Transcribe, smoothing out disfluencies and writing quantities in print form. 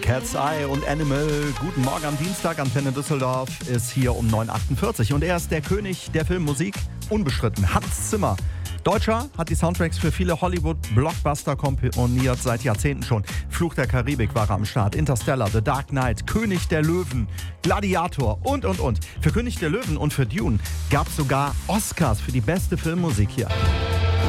Cat's Eye und Animal. Guten Morgen am Dienstag. Antenne Düsseldorf ist hier um 9.48 Uhr. Und er ist der König der Filmmusik, unbestritten. Hans Zimmer. Deutscher, hat die Soundtracks für viele Hollywood-Blockbuster komponiert, seit Jahrzehnten schon. Fluch der Karibik war er am Start, Interstellar, The Dark Knight, König der Löwen, Gladiator und. Für König der Löwen und für Dune gab es sogar Oscars für die beste Filmmusik hier.